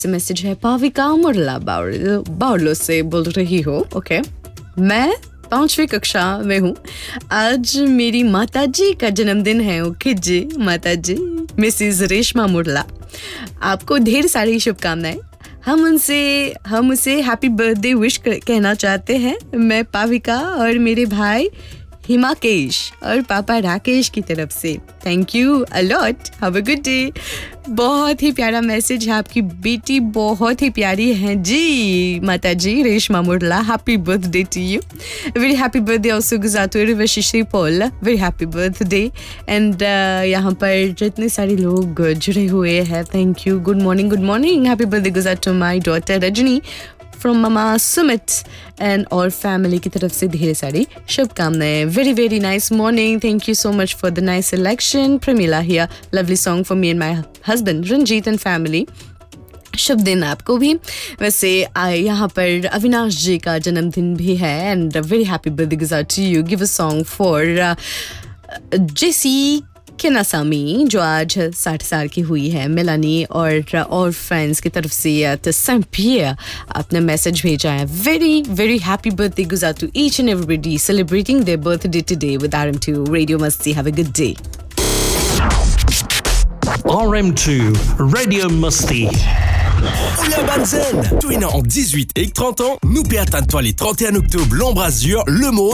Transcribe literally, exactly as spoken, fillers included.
Message है पाविका मुरला बावलो से बोल रही हो। ओके, मैं पांचवी कक्षा में हूँ। आज मेरी माताजी का जन्मदिन है। ओके जी माताजी, मिसेस रेशमा मुरला, आपको ढेर सारी शुभकामनाएं। हम उनसे हम उसे हैप्पी बर्थडे विश कहना चाहते हैं। मैं पाविका और मेरे भाई हिमाकेश और पापा राकेश की तरफ से। Thank you a lot, have a good day. बहुत ही प्यारा मैसेज है, आपकी बेटी बहुत ही प्यारी है जी माता जी रेशमा मुरला। Happy birthday to you, very happy birthday also गुजारते हुए Vashishti Paul, very happy birthday. And यहाँ पर जितने सारे लोग जुड़े हुए हैं, thank you. Good morning good morning, happy birthday गुजार to my daughter Rajni from mama Sumit and और फैमिली की तरफ से ढेर सारी शुभकामनाएं। Very very nice morning, thank you so much for the nice selection. Pramila here, lovely song for me and my husband Ranjit and family. शुभ दिन आपको भी। वैसे यहाँ पर अविनाश जी का जन्मदिन भी है एंड वेरी हैप्पी बर्थडे गुजार to you. Give a song for जेसी किनासामी जो आज साठ साल की हुई है। मिलानी और और फ्रेंड्स की तरफ से तो सैम्पियर आपने मैसेज भेजा है। वेरी वेरी हैप्पी बर्थडे गुजार to each and everybody celebrating their birthday today with R M to radio मस्ती। Have a good day. R M two Radio Musti. Oula Banzen, twin en dix-huit et trente ans, nous péatane toi les trente et un octobre, l'embrasure, le mot.